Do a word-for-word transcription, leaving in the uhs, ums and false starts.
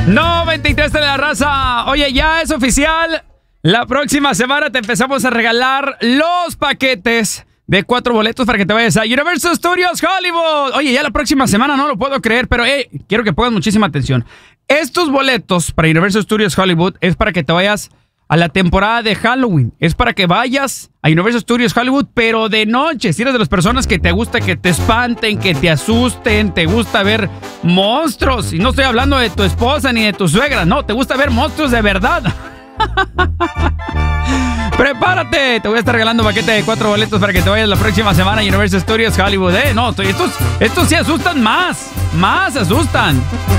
noventa y tres de la raza. Oye, ya es oficial. La próxima semana te empezamos a regalar los paquetes de cuatro boletos para que te vayas a Universal Studios Hollywood. Oye, ya la próxima semana, no lo puedo creer, pero hey, quiero que pongas muchísima atención. Estos boletos para Universal Studios Hollywood es para que te vayas a la temporada de Halloween. Es para que vayas a Universal Studios Hollywood, pero de noche. Si eres de las personas que te gusta que te espanten, que te asusten, te gusta ver monstruos. Y no estoy hablando de tu esposa ni de tu suegra, no, te gusta ver monstruos de verdad. Prepárate, te voy a estar regalando un paquete de cuatro boletos para que te vayas la próxima semana a Universal Studios Hollywood. Eh, no, estos, estos sí asustan más, más asustan.